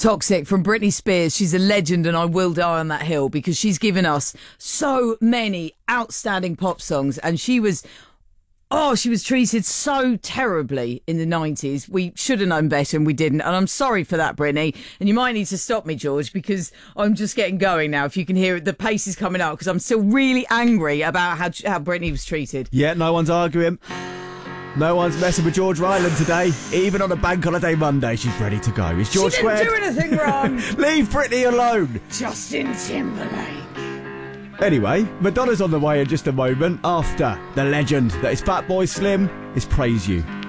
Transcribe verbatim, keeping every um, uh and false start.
Toxic from Britney Spears. She's a legend and I will die on that hill because she's given us so many outstanding pop songs, and she was... Oh, she was treated so terribly in the nineties. We should have known better and we didn't. And I'm sorry for that, Britney. And you might need to stop me, George, because I'm just getting going now. If you can hear it, the pace is coming up because I'm still really angry about how how Britney was treated. Yeah, no one's arguing. No one's messing with George Ryland today. Even on a bank holiday Monday, she's ready to go. Is George She didn't squared? do anything wrong. Leave Britney alone. Justin Timberlake. Anyway, Madonna's on the way in just a moment after the legend that is Fatboy Slim is Praise You.